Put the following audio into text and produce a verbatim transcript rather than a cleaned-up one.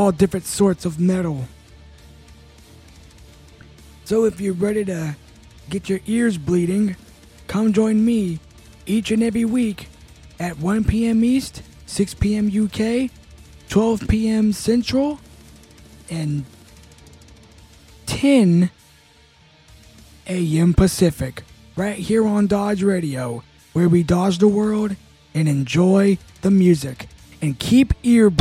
all different sorts of metal. So if you're ready to get your ears bleeding, come join me each and every week at one p.m. East, six p.m. U K, twelve p.m. Central, and ten a.m. Pacific, right here on Dodge Radio, where we dodge the world and enjoy the music and keep ear